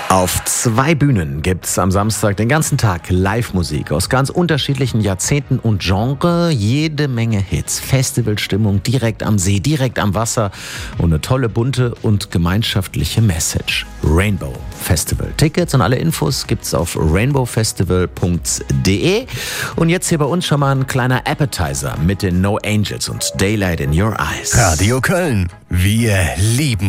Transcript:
Auf 2 Bühnen gibt's am Samstag den ganzen Tag Live-Musik aus ganz unterschiedlichen Jahrzehnten und Genre. Jede Menge Hits, Festivalstimmung direkt am See, direkt am Wasser und eine tolle, bunte und gemeinschaftliche Message. Rainbow Festival. Tickets und alle Infos gibt's auf rainbowfestival.de. Und jetzt hier bei uns schon mal ein kleiner Appetizer mit den No Angels und Daylight in Your Eyes. Radio Köln. Wir lieben